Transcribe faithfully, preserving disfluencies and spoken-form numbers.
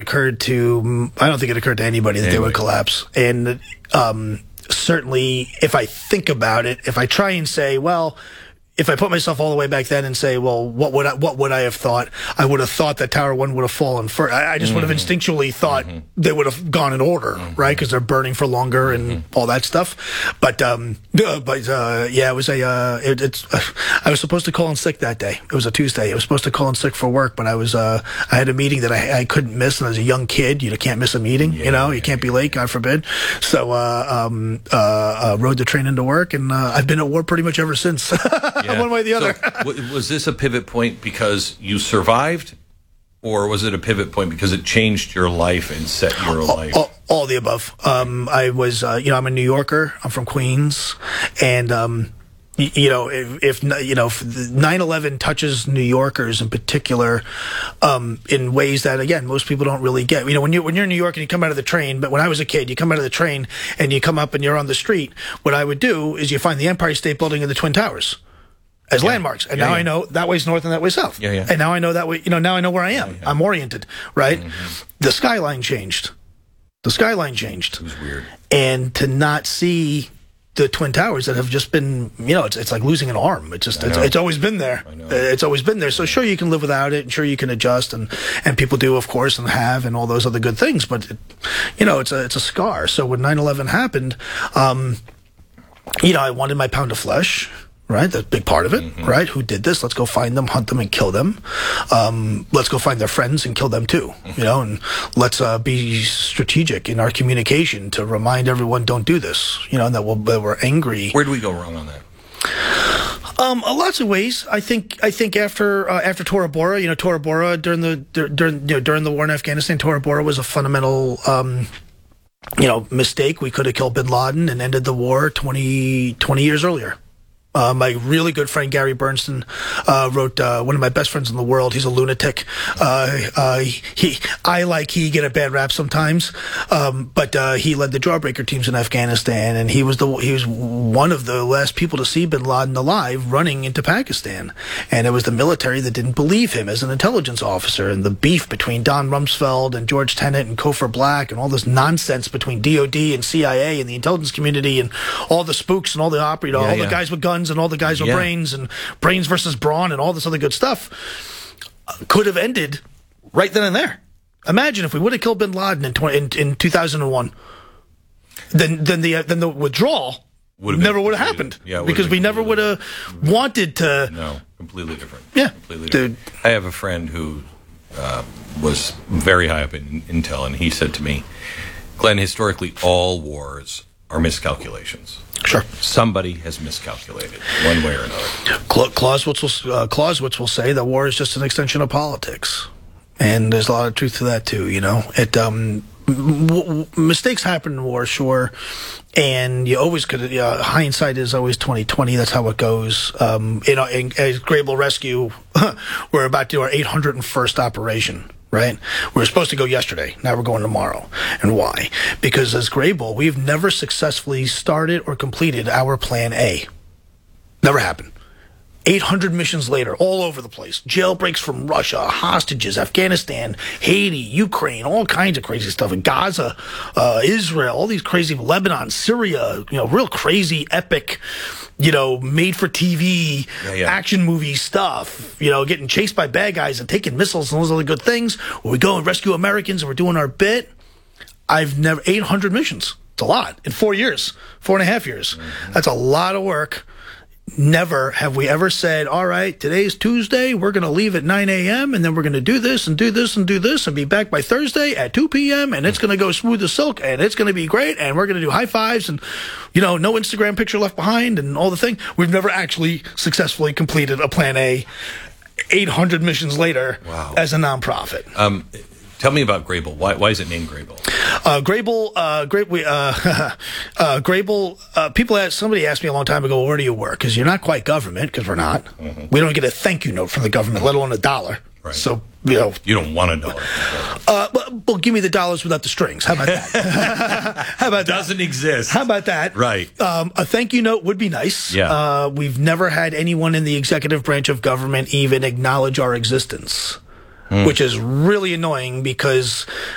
occurred to, I don't think it occurred to anybody that anyway. they would collapse. And um, certainly, if I think about it, if I try and say, well, if I put myself all the way back then and say, well, what would I, what would I have thought? I would have thought that Tower One would have fallen first. I, I just mm-hmm. would have instinctually thought mm-hmm. they would have gone in order, mm-hmm. right? Because they're burning for longer and mm-hmm. all that stuff. But, um, uh, but uh, yeah, it was a. Uh, it, it's. Uh, I was supposed to call in sick that day. It was a Tuesday. I was supposed to call in sick for work, but I was. Uh, I had a meeting that I, I couldn't miss, and as a young kid, you can't miss a meeting. Yeah, you know, you can't be late, God forbid. So, uh, um, uh, uh, rode the train into work, and uh, I've been at war pretty much ever since, yeah. one way or the other. So, was this a pivot point because you survived, or was it a pivot point because it changed your life and set your all, life? All, all the above. Um, I was, uh, you know, I'm a New Yorker. I'm from Queens, and um, you, you know, if, if you know, nine eleven touches New Yorkers in particular um, in ways that, again, most people don't really get. You know, when you when you're in New York and you come out of the train, but when I was a kid, you come out of the train and you come up and you're on the street. What I would do is you find the Empire State Building and the Twin Towers as yeah. landmarks. And yeah, now yeah. I know that way's north and that way's south. Yeah, yeah. And now I know that way, you know, now I know where I am. Yeah, yeah. I'm oriented, right? Mm-hmm. The skyline changed. The skyline changed. It was weird. And to not see the Twin Towers that have just been, you know, it's it's like losing an arm. It's just, it's, it's always been there. I know. It's always been there. So sure, you can live without it, and sure you can adjust, and, and people do, of course, and have, and all those other good things. But, it, you know, it's a, it's a scar. So when nine eleven happened, um, you know, I wanted my pound of flesh. Right, that's a big part of it, mm-hmm. right? Who did this? Let's go find them, hunt them, and kill them. Um, let's go find their friends and kill them too, mm-hmm. you know, and let's uh, be strategic in our communication to remind everyone, don't do this, you know, and that, we'll, that we're angry. Where do we go wrong on that? Um, uh, lots of ways. I think. I think after uh, after Tora Bora, you know, Tora Bora during the during you know, during the war in Afghanistan, Tora Bora was a fundamental. Um, you know, mistake. We could have killed bin Laden and ended the war twenty, twenty years earlier. Uh, my really good friend Gary Bernstein uh, wrote uh, one of my best friends in the world. He's a lunatic. Uh, uh, he, I like he get a bad rap sometimes, um, but uh, he led the Jawbreaker teams in Afghanistan, and he was the he was one of the last people to see bin Laden alive running into Pakistan. And it was the military that didn't believe him as an intelligence officer, and the beef between Don Rumsfeld and George Tenet and Cofer Black, and all this nonsense between D O D and C I A and the intelligence community, and all the spooks and all the opera, you know, yeah, all yeah. the guys with guns and all the guys with yeah. brains, and brains versus brawn, and all this other good stuff uh, could have ended right then and there. Imagine if we would have killed bin Laden in, twenty, in, in two thousand one, then then the uh, then the withdrawal would've never would have happened. Yeah, because we never would have wanted to. No, completely different. Yeah, completely different. Dude. I have a friend who uh, was very high up in Intel, and he said to me, "Glenn, historically, all wars are miscalculations." Sure. Somebody has miscalculated one way or another. Clausewitz will, uh, Clausewitz will say that war is just an extension of politics. And there's a lot of truth to that, too, you know. It um, w- w- mistakes happen in war, sure. And you always could, uh, hindsight is always twenty twenty. That's how it goes. Um, you know, in, as Grable Rescue, we're about to do our eight hundred first operation. Right? We were supposed to go yesterday. Now we're going tomorrow. And why? Because as Grable, we've never successfully started or completed our plan A. Never happened. eight hundred missions later, all over the place. Jailbreaks from Russia, hostages, Afghanistan, Haiti, Ukraine, all kinds of crazy stuff. In Gaza, uh, Israel, all these crazy, Lebanon, Syria, you know, real crazy, epic, you know, made-for-T V, yeah, yeah. action movie stuff, you know, getting chased by bad guys and taking missiles and those other good things. Where we go and rescue Americans and we're doing our bit. I've never, eight hundred missions. It's a lot. In four years, four and a half years. Mm-hmm. That's a lot of work. Never have we ever said, all right, today's Tuesday, we're going to leave at nine a.m., and then we're going to do this and do this and do this and be back by Thursday at two p.m., and it's going to go smooth as silk, and it's going to be great, and we're going to do high fives and, you know, no Instagram picture left behind and all the thing. We've never actually successfully completed a Plan A eight hundred missions later wow. as a nonprofit. Um, tell me about Grable. Why, why is it named Grable? Uh, Grable, uh, great, we, uh, uh, Grable, uh, people ask, somebody asked me a long time ago, where do you work? Because you're not quite government, because we're not. Mm-hmm. We don't get a thank you note from the government, let alone a dollar. Right. So, you know. You don't want a dollar. Uh, well, well, give me the dollars without the strings. How about that? How about that? Doesn't exist. How about that? Right. Um, a thank you note would be nice. Yeah. Uh, we've never had anyone in the executive branch of government even acknowledge our existence. Mm. Which is really annoying because